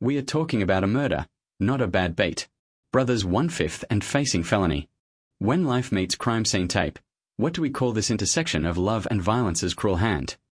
We are talking about a murder, not a bad beat. Brothers 1/5 and facing felony. When life meets crime scene tape, what do we call this intersection of love and violence's cruel hand?